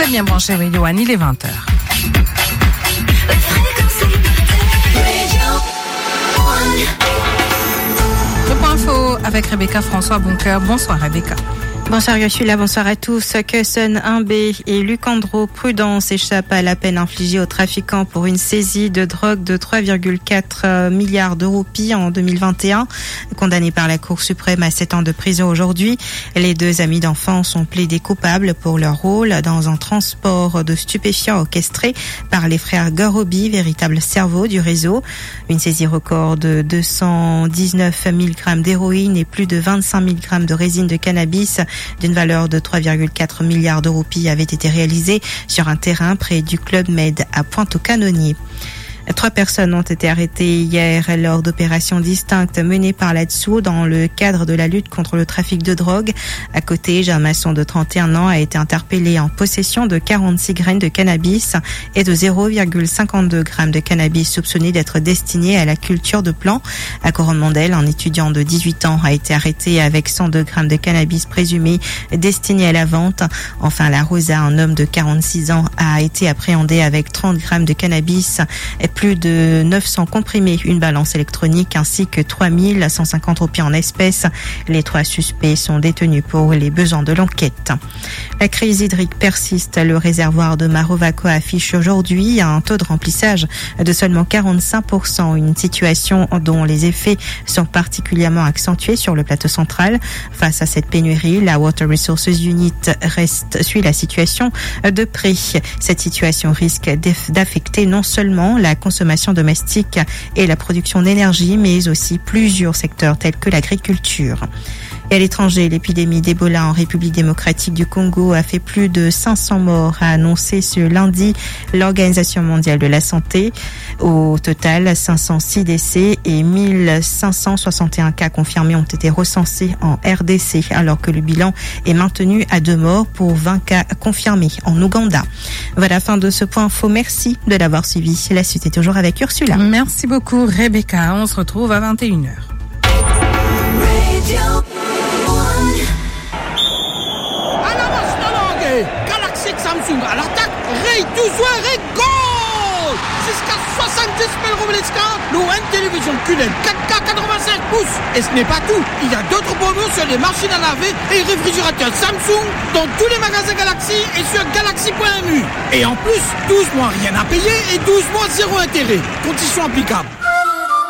êtes bien branchés Radio One, il est 20h. Le point info avec Rebecca François Boncoeur. Bonsoir Rebecca. Bonsoir Yoshula, bonsoir à tous. Cusson 1B et Lucandro Prudence échappent à la peine infligée aux trafiquants pour une saisie de drogue de 3,4 milliards de roupies en 2021. Condamnés par la Cour suprême à 7 ans de prison aujourd'hui, les deux amis d'enfants sont plaidés coupables pour leur rôle dans un transport de stupéfiants orchestré par les frères Gorobi, véritable cerveau du réseau. Une saisie record de 219 000 grammes d'héroïne et plus de 25 000 grammes de résine de cannabis d'une valeur de 3,4 milliards de roupies avait été réalisée sur un terrain près du Club Med à Pointe-aux-Canonniers. 3 personnes ont été arrêtées hier lors d'opérations distinctes menées par l'ADSO dans le cadre de la lutte contre le trafic de drogue. À côté, un maçon de 31 ans a été interpellé en possession de 46 graines de cannabis et de 0,52 grammes de cannabis soupçonné d'être destiné à la culture de plants. À Coromandel, un étudiant de 18 ans a été arrêté avec 102 grammes de cannabis présumé destiné à la vente. Enfin, à La Rosa, un homme de 46 ans a été appréhendé avec 30 grammes de cannabis et plus de 900 comprimés, une balance électronique ainsi que 3150 roupies en espèces. Les 3 suspects sont détenus pour les besoins de l'enquête. La crise hydrique persiste. Le réservoir de Marovaco affiche aujourd'hui un taux de remplissage de seulement 45%, une situation dont les effets sont particulièrement accentués sur le plateau central. Face à cette pénurie, la Water Resources Unit suit la situation de près. Cette situation risque d'affecter non seulement la consommation domestique et la production d'énergie, mais aussi plusieurs secteurs tels que l'agriculture. Et à l'étranger, l'épidémie d'Ebola en République démocratique du Congo a fait plus de 500 morts, a annoncé ce lundi l'Organisation mondiale de la santé. Au total, 506 décès et 1561 cas confirmés ont été recensés en RDC, alors que le bilan est maintenu à 2 morts pour 20 cas confirmés en Ouganda. Voilà, fin de ce point info. Merci de l'avoir suivi. La suite est toujours avec Ursula. Merci beaucoup Rebecca. On se retrouve à 21h. Galaxy Samsung à l'attaque, Ray Touzoir et goal jusqu'à 70 000 roubles d'escale, une télévision QLED 4K 85 pouces. Et ce n'est pas tout, il y a d'autres promos sur les machines à laver et réfrigérateurs Samsung dans tous les magasins Galaxy et sur galaxy.mu. Et en plus, 12 mois rien à payer et 12 mois zéro intérêt. Conditions applicables.